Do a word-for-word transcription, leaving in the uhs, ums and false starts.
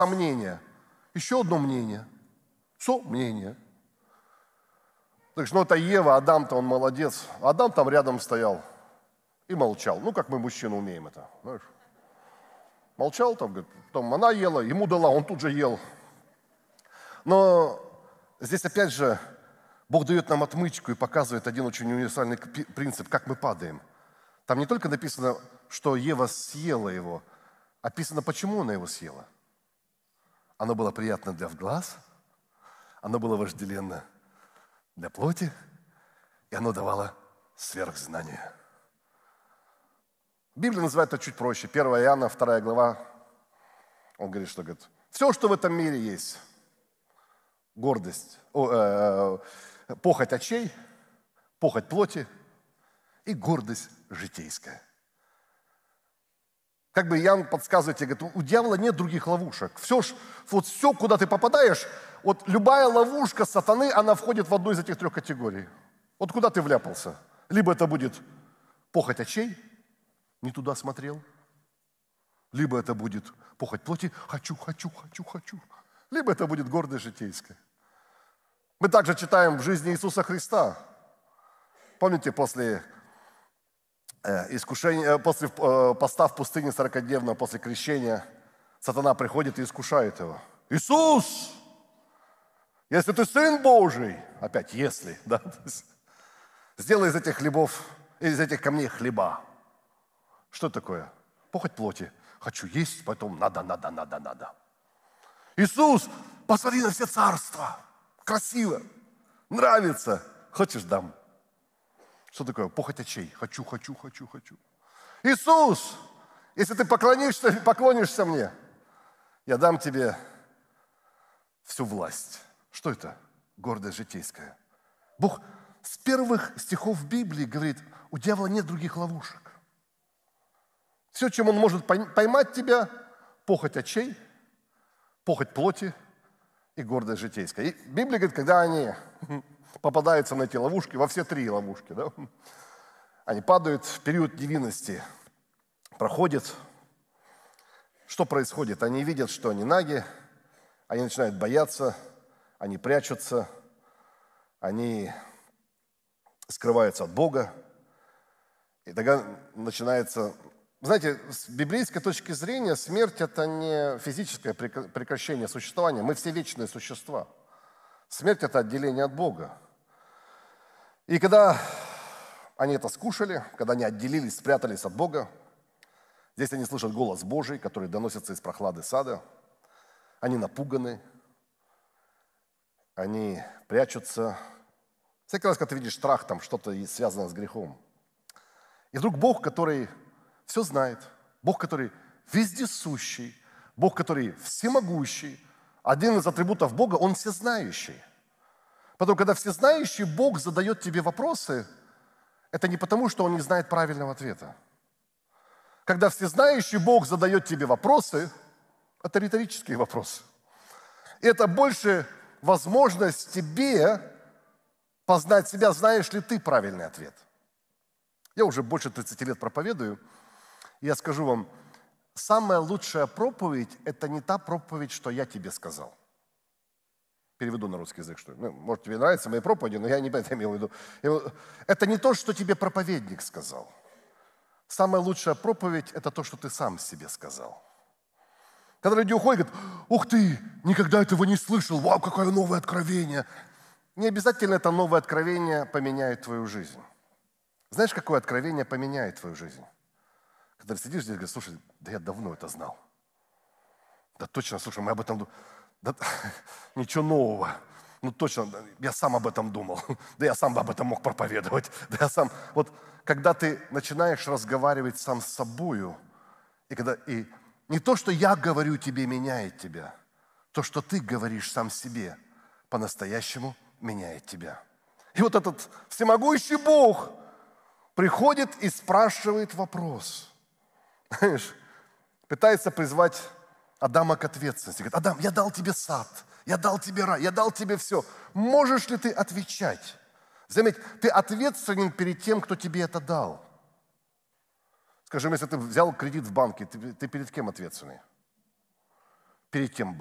Мнение. Еще одно мнение. Все мнение. Так что, ну, это Ева, Адам-то он молодец. Адам там рядом стоял и молчал. Ну, как мы, мужчины, умеем это. Знаешь? Молчал там, говорит, потом она ела, ему дала, он тут же ел. Но здесь опять же Бог дает нам отмычку и показывает один очень универсальный принцип, как мы падаем. Там не только написано, что Ева съела его, описано, почему она его съела. Оно было приятно для глаз, оно было вожделенно для плоти, и оно давало сверхзнание. Библия называет это чуть проще. первое Иоанна, вторая глава, он говорит, что говорит, все, что в этом мире есть, гордость, о, э, похоть очей, похоть плоти и гордость житейская. Как бы Иоанн подсказывает тебе, говорит, у дьявола нет других ловушек. Все, вот все, куда ты попадаешь, вот любая ловушка сатаны, она входит в одну из этих трех категорий. Вот куда ты вляпался? Либо это будет похоть очей, не туда смотрел. Либо это будет похоть плоти, хочу, хочу, хочу, хочу. Либо это будет гордость житейская. Мы также читаем в жизни Иисуса Христа. Помните, после э, искушения, после э, поста в пустыне сорокадневного, после крещения, сатана приходит и искушает его. Иисус, если ты Сын Божий, опять если, да, сделай из этих хлебов, из этих камней хлеба. Что такое? Похоть плоти. Хочу есть, потом надо, надо, надо, надо. Иисус, посмотри на все царства. Красиво, нравится. Хочешь, дам. Что такое? Похоть очей. Хочу, хочу, хочу, хочу. Иисус, если ты поклонишься, поклонишься мне, я дам тебе всю власть. Что это? Гордость житейская. Бог с первых стихов Библии говорит, у дьявола нет других ловушек. Все, чем он может поймать тебя, похоть очей, похоть плоти и гордость житейская. И Библия говорит, когда они попадаются на эти ловушки, во все три ловушки, да, они падают в период невинности, проходят. Что происходит? Они видят, что они наги, они начинают бояться, они прячутся, они скрываются от Бога. И тогда начинается... Знаете, с библейской точки зрения смерть – это не физическое прекращение существования. Мы все вечные существа. Смерть – это отделение от Бога. И когда они это скушали, когда они отделились, спрятались от Бога, здесь они слышат голос Божий, который доносится из прохлады сада. Они напуганы, они прячутся. Всякий раз, когда ты видишь страх, там что-то связано с грехом. И вдруг Бог, который все знает, Бог, который вездесущий, Бог, который всемогущий, один из атрибутов Бога, Он всезнающий. Потом, когда всезнающий Бог задает тебе вопросы, это не потому, что Он не знает правильного ответа. Когда всезнающий Бог задает тебе вопросы, это риторические вопросы. И это больше возможность тебе познать себя, знаешь ли ты правильный ответ. Я уже больше тридцати лет проповедую, и я скажу вам, самая лучшая проповедь – это не та проповедь, что я тебе сказал. Переведу на русский язык, что ну, может, тебе нравятся мои проповеди, но я не это имел в виду. Это не то, что тебе проповедник сказал. Самая лучшая проповедь – это то, что ты сам себе сказал. Когда люди уходят, говорят, ух ты, никогда этого не слышал, вау, какое новое откровение. Не обязательно это новое откровение поменяет твою жизнь. Знаешь, какое откровение поменяет твою жизнь? Когда ты сидишь здесь и говоришь, слушай, да я давно это знал. Да точно, слушай, мы об этом думали. Да, ничего нового. Ну точно, я сам об этом думал. Да я сам об этом мог проповедовать. Да я сам... Вот когда ты начинаешь разговаривать сам с собою, и когда... И не то, что я говорю тебе, меняет тебя. То, что ты говоришь сам себе, по-настоящему меняет тебя. И вот этот всемогущий Бог приходит и спрашивает вопрос. Знаешь, пытается призвать Адама к ответственности. Говорит, Адам, я дал тебе сад, я дал тебе рай, я дал тебе все. Можешь ли ты отвечать? Заметь, ты ответственен перед тем, кто тебе это дал. Скажем, если ты взял кредит в банке, ты, ты перед кем ответственный? перед тем